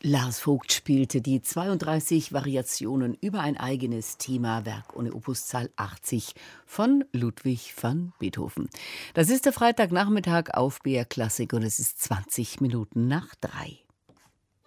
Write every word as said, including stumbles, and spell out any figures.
Lars Vogt spielte die zweiunddreißig Variationen über ein eigenes Thema, Werk ohne Opuszahl achtzig von Ludwig van Beethoven. Das ist der Freitagnachmittag auf B R Klassik und es ist zwanzig Minuten nach drei.